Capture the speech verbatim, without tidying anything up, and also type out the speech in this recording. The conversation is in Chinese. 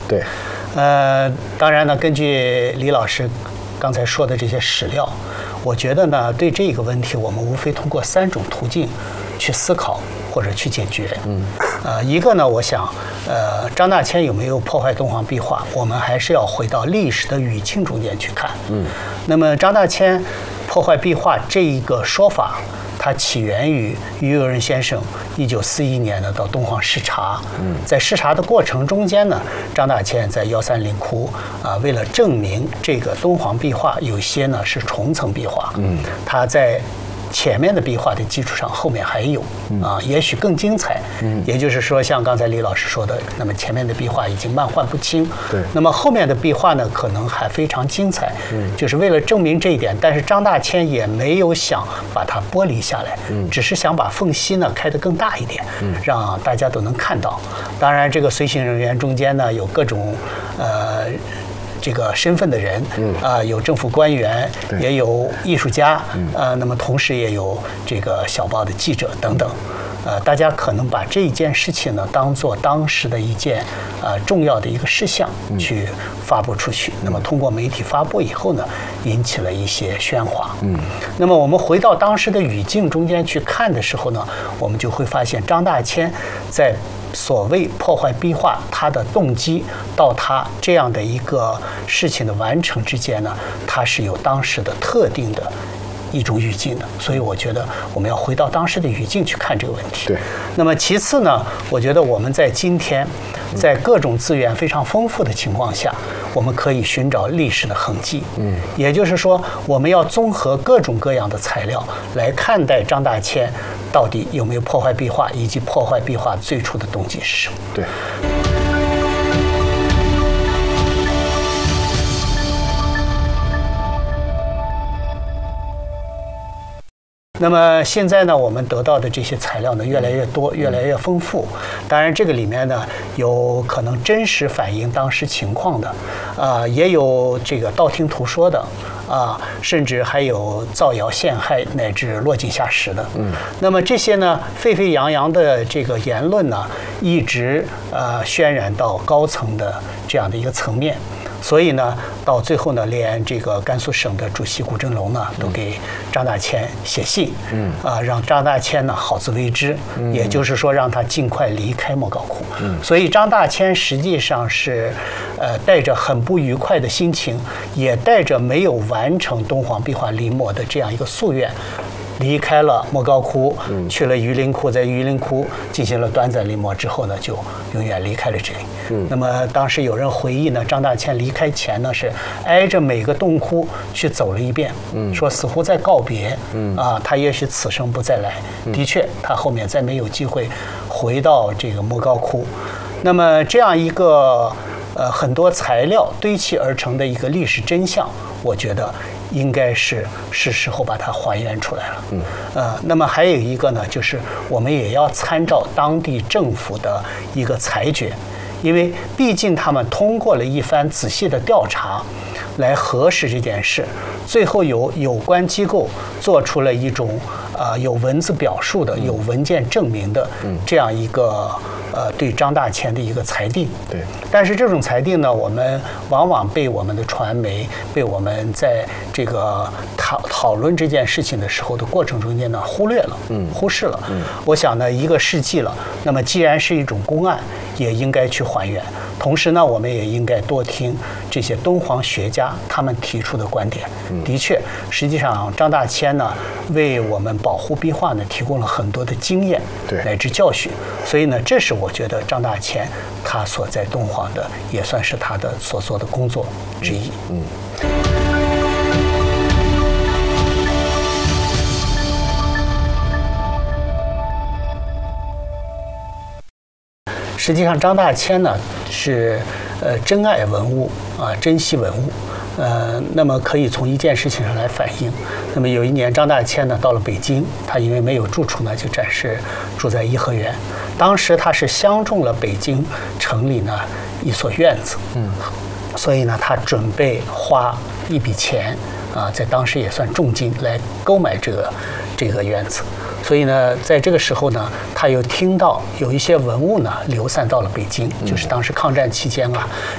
对， 呃，当然呢，根据李老师刚才说的这些史料，我觉得呢，对这个问题，我们无非通过三种途径去思考或者去解决。嗯，呃，一个呢，我想，呃，张大千有没有破坏敦煌壁画，我们还是要回到历史的语境中间去看。嗯，那么张大千破坏壁画这一个说法，它起源于于右任先生一九四一年呢到敦煌视察。嗯，在视察的过程中间呢，张大千在幺三零窟啊，为了证明这个敦煌壁画有些呢是重层壁画。嗯，他在前面的壁画的基础上，后面还有啊，也许更精彩。嗯，也就是说，像刚才李老师说的，那么前面的壁画已经漫画不清。 对。 那么后面的壁画呢，可能还非常精彩。嗯，就是为了证明这一点，但是张大千也没有想把它剥离下来，嗯，只是想把缝隙呢开得更大一点，嗯，让大家都能看到。当然，这个随行人员中间呢有各种呃。这个身份的人，嗯啊、呃，有政府官员，也有艺术家，嗯呃，那么同时也有这个小报的记者等等，呃，大家可能把这一件事情呢当做当时的一件呃重要的一个事项去发布出去。嗯、那么通过媒体发布以后呢，引起了一些喧哗。嗯，那么我们回到当时的语境中间去看的时候呢，我们就会发现张大千在所谓破坏壁画，他的动机到他这样的一个事情的完成之间呢，它是有当时的特定的一种语境的，所以我觉得我们要回到当时的语境去看这个问题。 对。 那么其次呢，我觉得我们在今天，在各种资源非常丰富的情况下，我们可以寻找历史的痕迹。嗯。也就是说，我们要综合各种各样的材料来看待张大千到底有没有破坏壁画，以及破坏壁画最初的动机是什么。 对。 那么现在呢，我们得到的这些材料呢，越来越多，越来越丰富。当然，这个里面呢，有可能真实反映当时情况的，啊、呃，也有这个道听途说的，啊，甚至还有造谣陷害乃至落井下石的。嗯。那么这些呢，沸沸扬扬的这个言论呢，一直呃渲染到高层的这样的一个层面。所以呢，到最后呢，连这个甘肃省的主席顾振龙呢，都给张大千写信，嗯，啊，让张大千呢好自为之，嗯，也就是说让他尽快离开莫高窟。嗯，所以张大千实际上是，呃，带着很不愉快的心情，也带着没有完成敦煌壁画临摹的这样一个夙愿。离开了莫高窟，嗯、去了榆林窟，在榆林窟进行了短暂临摹之后呢，就永远离开了这里。嗯、那么当时有人回忆呢，张大千离开前呢是挨着每个洞窟去走了一遍，嗯、说似乎在告别，嗯、啊，他也许此生不再来。嗯、的确，他后面再没有机会回到这个莫高窟。那么这样一个呃很多材料堆砌而成的一个历史真相，我觉得应该是是时候把它还原出来了。嗯，呃，那么还有一个呢，就是我们也要参照当地政府的一个裁决，因为毕竟他们通过了一番仔细的调查，来核实这件事，最后有有关机构做出了一种呃有文字表述的、有文件证明的这样一个呃对张大千的一个裁定。 对。 但是这种裁定呢，我们往往被我们的传媒、被我们在这个讨讨论这件事情的时候的过程中间呢忽略了，嗯，忽视了。嗯，我想呢，一个世纪了，那么既然是一种公案，也应该去还原。同时呢，我们也应该多听这些敦煌学家他们提出的观点。嗯、的确，实际上张大千呢，为我们保护壁画呢提供了很多的经验， 对， 乃至教训。所以呢，这是我觉得张大千他所在敦煌的，也算是他的所做的工作之一。嗯。实际上，张大千呢是呃珍爱文物啊，珍惜文物。呃，那么可以从一件事情上来反映。那么有一年，张大千呢到了北京，他因为没有住处呢，就暂时住在颐和园。当时他是相中了北京城里呢一所院子，嗯，所以呢，他准备花一笔钱啊，在当时也算重金来购买这个这个院子。所以呢，在这个时候呢，他又听到有一些文物呢流散到了北京，就是当时抗战期间啊，